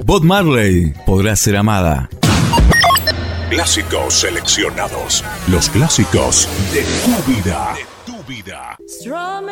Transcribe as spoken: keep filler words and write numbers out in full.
Bob Marley, Podrás ser amada. Clásicos seleccionados. Los clásicos de tu vida. De tu vida.